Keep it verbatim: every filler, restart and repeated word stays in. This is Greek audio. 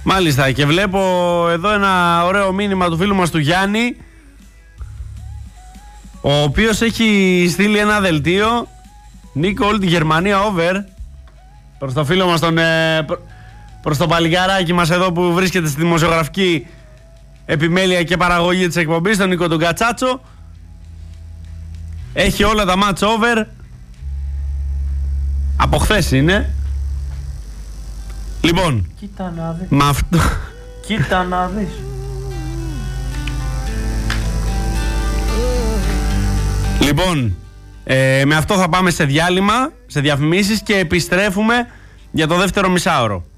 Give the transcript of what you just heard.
Μάλιστα, και βλέπω εδώ ένα ωραίο μήνυμα του φίλου μας του Γιάννη, ο οποίος έχει στείλει ένα δελτίο. Νίκο, όλη τη Γερμανία over. Προς το φίλο μας τον, ε, προς το παλικάράκι μας εδώ που βρίσκεται στη δημοσιογραφική επιμέλεια και παραγωγή της εκπομπής, τον Νίκο τον Κατσάτσο. Έχει όλα τα match over. Από χθες είναι. Λοιπόν, κοίτα να δεις. Με αυτό... Κοίτα να δεις. Λοιπόν, ε, με αυτό θα πάμε σε διάλειμμα, σε διαφημίσεις και επιστρέφουμε για το δεύτερο μισάωρο.